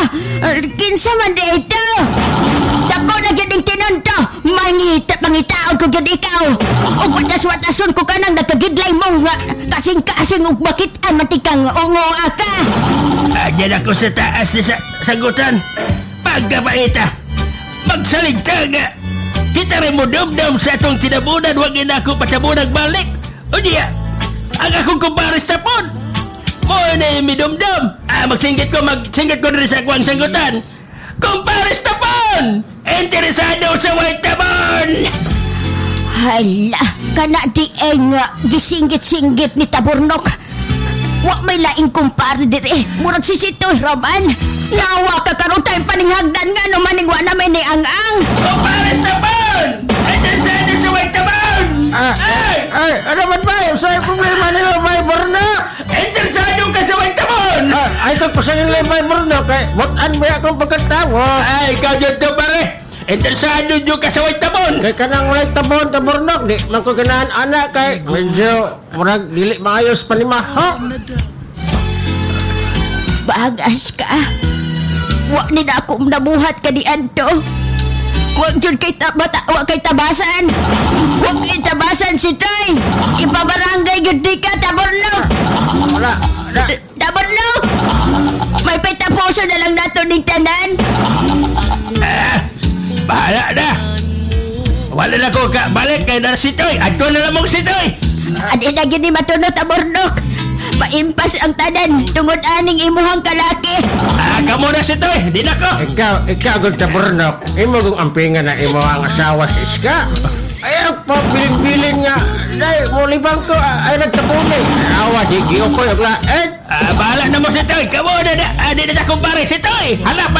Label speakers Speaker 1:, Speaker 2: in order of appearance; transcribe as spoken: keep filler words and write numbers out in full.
Speaker 1: Uh, kinsa man di ito? Dako na dyan yung tinunto. Mangita, pangitaon ko dyan ikaw. O watas-watason ko ka nang nakagidlay mo nga. Kasing-kasing ug bakit ang matikang ungoa ka.
Speaker 2: Ayan ako sa taas ni sa sagutan. Pagkabaita, magsalig ka nga. Kita rin mo dum-dum sa atong tinabunan. Huwag ina ako patabunag balik. O diya, ang akong kumpares tapon. Mo na yung midum-dum. Ah, magsinggit ko, magsinggit ko rin sa akwang sanggutan. Kumpares tapon! Interesado sa white tapon!
Speaker 1: Hala, kana di eh nga gisinggit-singgit ni Taburnok. Wa may laing kumpare dire. Murag sisitoy, Roman. Nawa ka karon tayong paninghagdan nga no maning wa na may ni ang-ang.
Speaker 2: Kumpares tapon! Interesado sa white tapon!
Speaker 3: Ah, ay, ay, ano man ba? Sa'yo problema nila, may Burnok.
Speaker 2: Interesado ka sa white tapon!
Speaker 3: Ah, ay, ito pa sa nila, may Burnok. Ay, what-an ba akong pagkatawo?
Speaker 2: Ay, ikaw dyan to pare. Interesado nyo ka sa white tapon.
Speaker 3: Kay kanang white tabon, Taburnok. Di, man ko ganahan anak kay medyo murag dili maayos panimaho.
Speaker 1: Bagas ka. Wa ni na ako nabuhat ka di anto. Huwag yun kay tabata, huwag kay tabasan. Huwag kay tabasan si Toy. Ipabarangay yun di ka, Taburnok.
Speaker 3: Wala, wala.
Speaker 1: Taburnok! May pitapuso na lang nato ng tanan.
Speaker 2: Ah, bahala na. Wala na ko ka balik kay na si Toy. Ato na lamang si Toy.
Speaker 1: Adi na gini matunod, Taburnok. Paimpas ang tanan tungod aning imuhang kalaki.
Speaker 2: Ah, kamo na si Toy. Di na ko.
Speaker 3: Ikaw, ikaw gud Taburnok. Imo kung ampingan na imo ang asawa si Iska. Ayaw pa biling-biling nga. Day, mo libang ko ay nagtapunin. Awa, di giyo ko yung laet.
Speaker 2: Ah, bahala na mo si Toy. Kamo na na. Adi na sa kumpare si Toy. Hanap